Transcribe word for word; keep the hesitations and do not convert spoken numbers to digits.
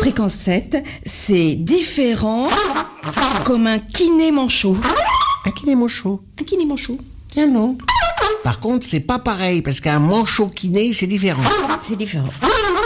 Fréquence sept, c'est différent comme un kiné manchot. Un kiné manchot. Un kiné manchot. Tiens non. Par contre, c'est pas pareil, parce qu'un manchot kiné, c'est différent. C'est différent.